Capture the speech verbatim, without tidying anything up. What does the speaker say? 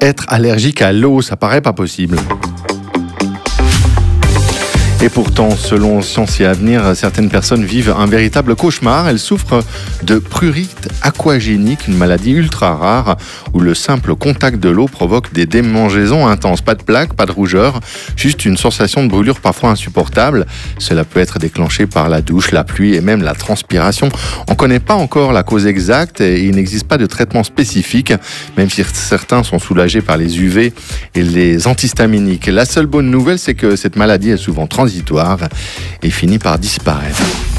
être allergique à l'eau, ça paraît pas possible. Et pourtant, selon Science et Avenir, certaines personnes vivent un véritable cauchemar. Elles souffrent de prurite aquagénique, une maladie ultra rare où le simple contact de l'eau provoque des démangeaisons intenses. Pas de plaques, pas de rougeur, juste une sensation de brûlure parfois insupportable. Cela peut être déclenché par la douche, la pluie et même la transpiration. On ne connaît pas encore la cause exacte et il n'existe pas de traitement spécifique, même si certains sont soulagés par les U V et les antihistaminiques. La seule bonne nouvelle, c'est que cette maladie est souvent transitoire et finit par disparaître.